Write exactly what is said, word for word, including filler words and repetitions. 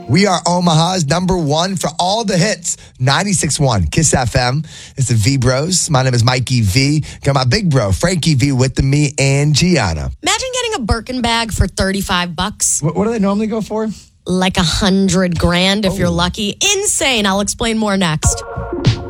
We are Omaha's number one for all the hits. ninety-six point one Kiss F M. It's the V Bros. My name is Mikey V. Got my big bro, Frankie V, with me and Gianna. Imagine getting a Birkin bag for thirty-five bucks. What, what do they normally go for? Like a hundred grand if oh. you're lucky. Insane. I'll explain more next.